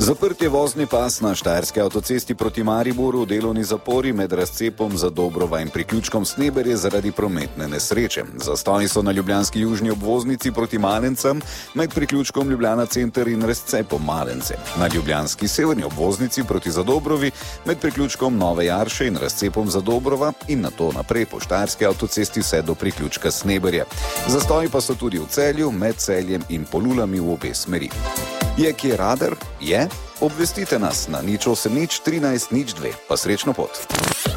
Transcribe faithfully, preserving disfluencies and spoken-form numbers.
Zaprt je vozni pas na štajerski avtocesti proti Mariboru, delovni zapori med razcepom Zadobrova in priključkom Sneberje zaradi prometne nesreče. Zastoji so na ljubljanski južni obvoznici proti Malencem med priključkom Ljubljana center in razcepom Malence. Na ljubljanski severni obvoznici proti Zadobrovi med priključkom Nove Jarše in razcepom Zadobrova in nato naprej po štajerski avtocesti vse do priključka Sneberje. Zastoji pa so tudi v Celju, med Celjem in Polulami v obe smeri. Je kje radar? Je? Obvestite nas na nič osem nič trinajst nič dve. Pa srečno pot.